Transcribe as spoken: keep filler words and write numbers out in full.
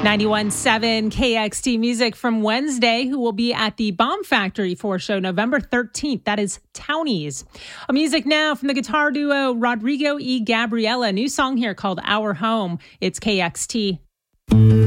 ninety-one point seven K X T Music from Wednesday, who will be at the Bomb Factory for show November thirteenth. That is Townies. A music now from the guitar duo Rodrigo y Gabriela. New song here called Our Home. It's K X T.